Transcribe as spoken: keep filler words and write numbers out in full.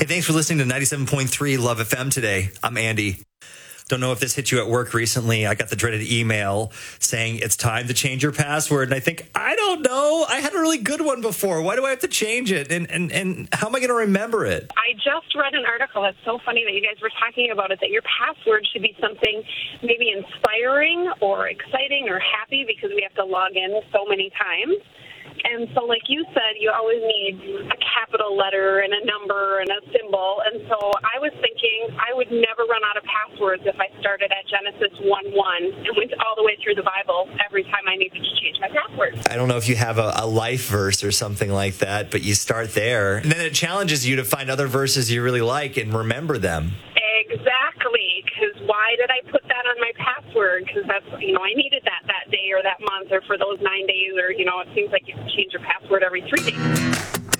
Hey, thanks for listening to ninety-seven point three Love F M today. I'm Andy. Don't know if this hit you at work recently. I got the dreaded email saying it's time to change your password. And I think, I don't know. I had a really good one before. Why do I have to change it? And and, and how am I going to remember it? I just read an article that's so funny that you guys were talking about it, that your password should be something maybe inspiring or exciting or happy, because we have to log in so many times. And so, like you said, you always need a capital letter and a number and a symbol. And so I was thinking I would never run out of passwords if I started at Genesis one one and went all the way through the Bible every time I needed to change my password. I don't know if you have a, a life verse or something like that, but you start there. And then it challenges you to find other verses you really like and remember them. Exactly, because why did I put that on my password? Because that's, you know, I needed that that day or that month or for those nine days, or, you know, it seems like you can change your password every three days.